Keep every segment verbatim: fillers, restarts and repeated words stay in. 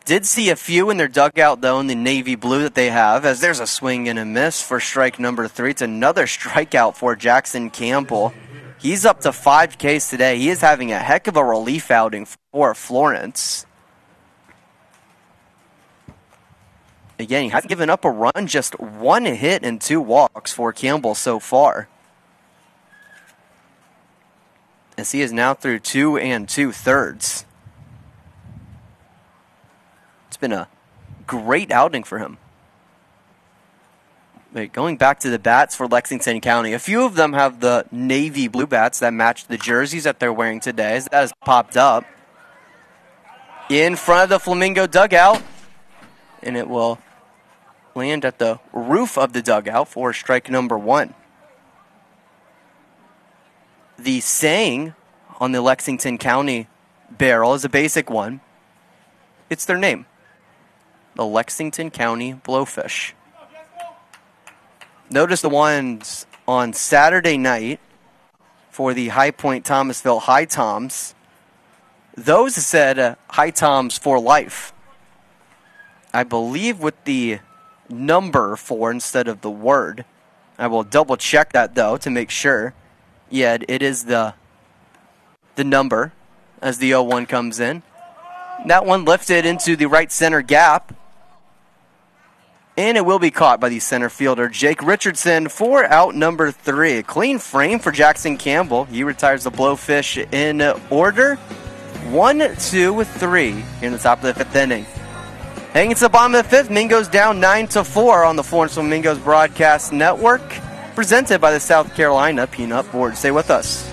Did see a few in their dugout, though, in the navy blue that they have, as there's a swing and a miss for strike number three. It's another strikeout for Jackson Campbell. He's up to five Ks today. He is having a heck of a relief outing for Florence. Again, he hasn't given up a run, just one hit and two walks for Campbell so far. As he is now through two and two thirds. It's been a great outing for him. But going back to the bats for Lexington County, a few of them have the navy blue bats that match the jerseys that they're wearing today. That has popped up in front of the Flamingo dugout, and it will land at the roof of the dugout for strike number one. The saying on the Lexington County barrel is a basic one. It's their name. The Lexington County Blowfish. Notice the ones on Saturday night for the High Point Thomasville High Toms. Those said uh, High Toms for life. I believe with the number four instead of the word. I will double check that though to make sure. Yeah, it is the the number as the oh one comes in. That one lifted into the right center gap. And it will be caught by the center fielder, Jake Richardson, for out number three. A clean frame for Jackson Campbell. He retires the Blowfish in order. One, two, three in the top of the fifth inning. Hanging to the bottom of the fifth, Mingo's down nine to four on the Florence Flamingos Broadcast Network. Presented by the South Carolina Peanut Board. Stay with us.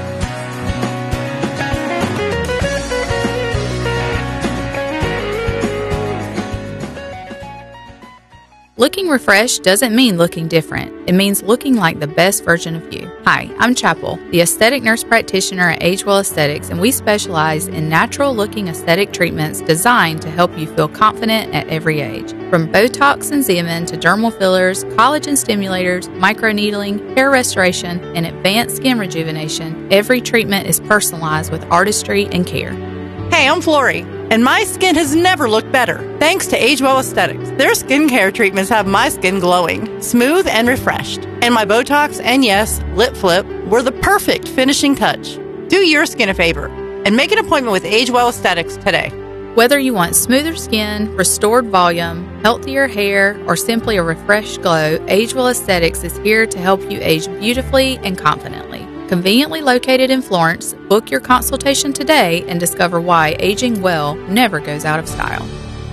Looking refreshed doesn't mean looking different. It means looking like the best version of you. Hi, I'm Chapel, the aesthetic nurse practitioner at Agewell Aesthetics, and we specialize in natural-looking aesthetic treatments designed to help you feel confident at every age. From Botox and Xeomin to dermal fillers, collagen stimulators, microneedling, hair restoration, and advanced skin rejuvenation, every treatment is personalized with artistry and care. Hey, I'm Flory, and my skin has never looked better, thanks to Agewell Aesthetics. Their skincare treatments have my skin glowing, smooth, and refreshed. And my Botox and, yes, lip flip were the perfect finishing touch. Do your skin a favor and make an appointment with Agewell Aesthetics today. Whether you want smoother skin, restored volume, healthier hair, or simply a refreshed glow, Agewell Aesthetics is here to help you age beautifully and confidently. Conveniently located in Florence, book your consultation today and discover why aging well never goes out of style.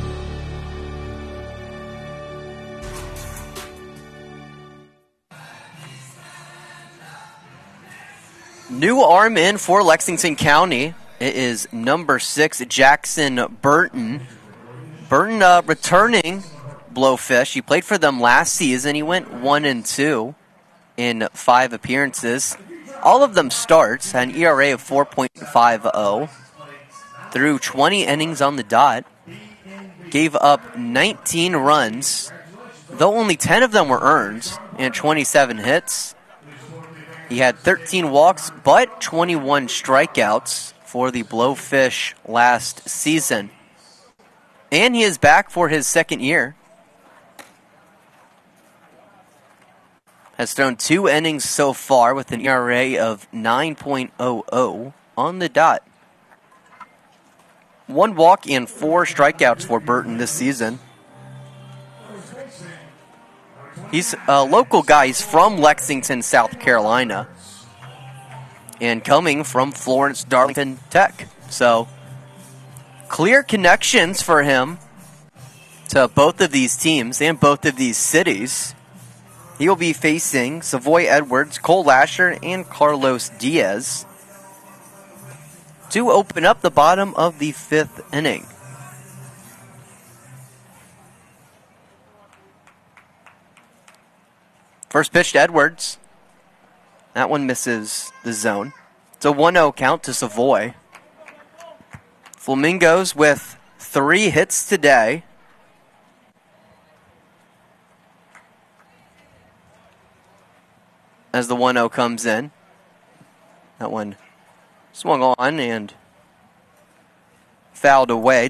New arm in for Lexington County. It is number six, Jackson Burton. Burton uh, returning Blowfish. He played for them last season. He went one and two in five appearances. All of them starts, had an E R A of four point five oh. Threw twenty innings on the dot. Gave up nineteen runs, though only ten of them were earned, and twenty-seven hits. He had thirteen walks, but twenty-one strikeouts for the Blowfish last season. And he is back for his second year. Has thrown two innings so far with an E R A of nine point oh oh on the dot. One walk and four strikeouts for Burton this season. He's a local guy. He's from Lexington, South Carolina. And coming from Florence Darlington Tech. So, clear connections for him to both of these teams and both of these cities. He will be facing Savoy Edwards, Cole Lasher, and Carlos Diaz to open up the bottom of the fifth inning. First pitch to Edwards. That one misses the zone. It's a one oh count to Savoy. Flamingos with three hits today. As the one oh comes in. That one swung on and fouled away.